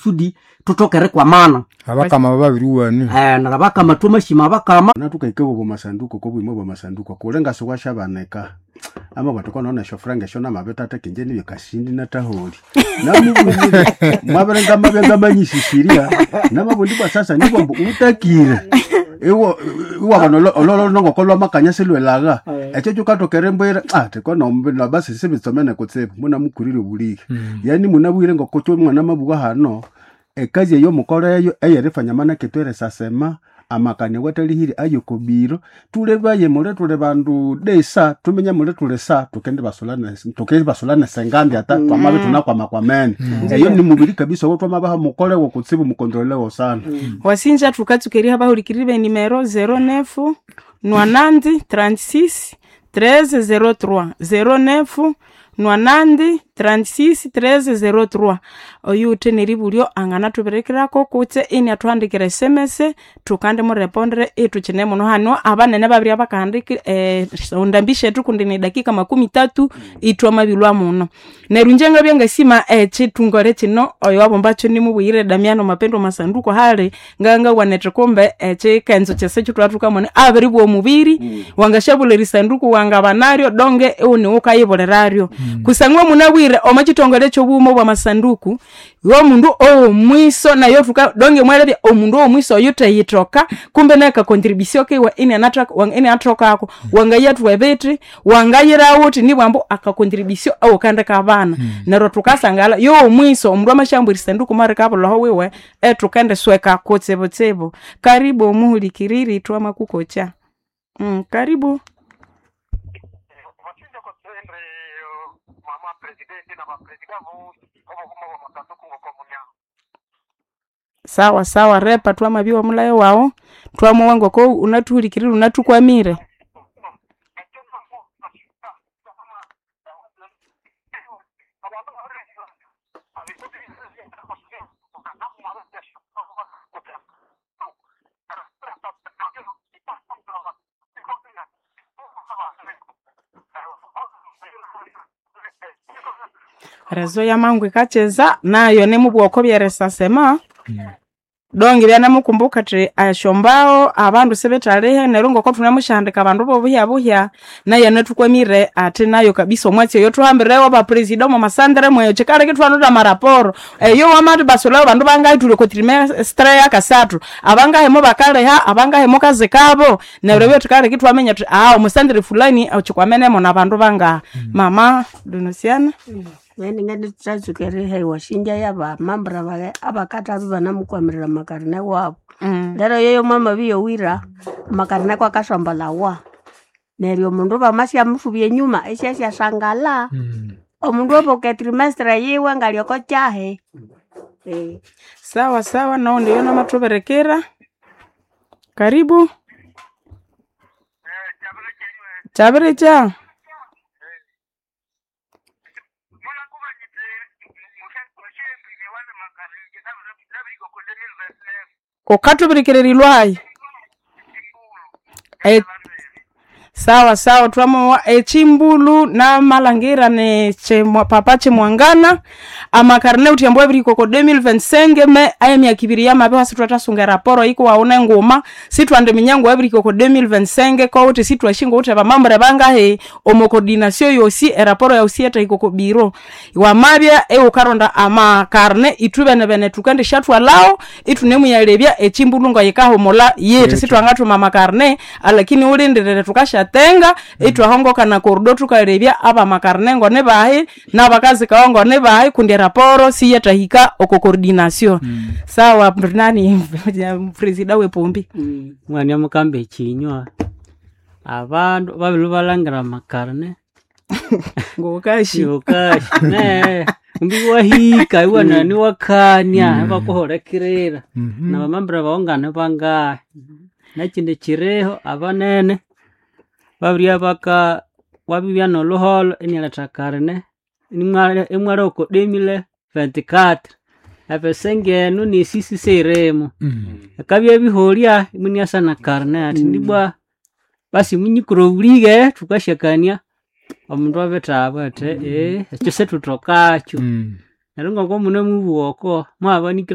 kusudi tutokere kwa mana abakama babiruwane na bakama tumashima bakama natukaikewo bo masanduko ko bwimo bo masanduko kulenga sokwa shabaneka ama batoko nona shofranga shona mabeta takenjeni bikashindi nataholi namubulire mwabarenga mabenga manyishishiria namabundi kwa sasa nibo utakire ewo bano ololo ngokolwa makanya selwelaga echo tukatokere mbere teko nombe na basi sibitsomene kutsebe muna mukurire bulike yani munabwire ngokocho mwana mabuga hano ekazi yo mukoreyo eyerefanya mana ketwere sasema amakane watalihiri ayo kobiro tulebaye mure tule bandu desa tumenya mure tule sa tukende basolana sengandi ata twamabe tunakwa makwamene eyo ni mubiri kabisa wotwa mabaha mukore wo kutsibu mukontrolewo sana wasinja tukatukeria bahulikiribe nimero 09 90 36 1303 09 90 36 1303 oyu teneri bulyo angana tuberekerako kutse ini atwandikira SMS tukande mu respondere etuchine muno hano abanene babiri abakandika undambishe tukundi ni dakika 13 itwa mabilwa muno nerunjenga byenga sima chitungore chino oyo abombacho ni mubuyire Damiano Mapendo Masanduko hale nganga wanete kombe chikenzo chese chitwatuka mone abiri bwo mubiri wangashabule risanduku wanga banario donge uni ukayibolerario kusangwa munabwire omachitongole cyo bumo bwa masanduku yo mundu mwiso na yo tuka donge mwele omundu mwiso yote yitoka kumbe neka contribution ke wa ine anataka wanga ine atoka ako wanga yatu webetri wanga yira wuti ni bwambo aka contribution au kanda kabana nero tukasangala yo mwiso omundu amashambu risanduku mare kabolo ho wewe tukande sweka kotsebo karibu muhuli kiriri twama kukocha karibu sawa repa twama biwa mulayo wao twama wango ko unatuhulikirira unatukwamire rezo ya mangu ikacheza nayo ne mubwoko byeresa sema dongi byana mukumbuka tre ashombao abandu sebetalehe nerongo ko tunamushandika abandu bobuhya naye natukwamire ate nayo kabisa omwatsi yo tuhambirewa ba president mu masandere mwe chekare kitwanuda maraporo yo amatu basola abandu bangaitule ko trimestre ya kasatu abangahemo bakaleha abangahemo kazekabo nerewe tukare kitwamenya umusandere fulani achikwamene mo nabandu banga mama Donosiana ngende tsazukere hewa shinja yaba mambra bale abakata bana mukwamirira makarine wabo lero yeyo mama biyo wira makarine kwa kashambala wa neryo mundu bamasya mfubye nyuma eshyashya sangala omundu oboke trimestre yiwe ngalioko chahe sawa nao ndiyo na matuberekera karibu chaberecha okatubirikirerilwayi sawa twamo echimbulu na malangira ne papache mwangana amakarne utiambo ebiri koko 2025 me ayemi akibiri ya mabe wasitwata sunga raporo iko waona ngoma sitwande minyango ebiri koko 2025 ko uti sitwashingo utaba mambre banga he omocoordination yosi raporo ya usieta iko biro wa mabya ukaronda amakarne itubene bene tukande shatwa lao itunemu yalebya echimbulu ngo yikaho mola yete sitwangatu mamakarne alakini ulindire tukasha tenga itwahongoka na kordo tukalebya aba makarnengo ne bahe na bakazi kaongo ne bahe kundi raporo siyetahika oko coordination sawa nani president we Pombi mwani amukambe chinywa abandu babilu balangira makarne ngokashi ne mbiwa hika iwa nani wakanya bakohorekirira na bamambra baongana banga nakinde chireho abanene babria baka wabibya no loholo enialata karne imwara oko 2024 apesengeno ni sisi seremo akabya biholia imuni asana karne ati ndibwa basi munyikuro bulige tukashakania omundu abetaba ate echo setutokacho narunga ko muno mubuoko mwabanikira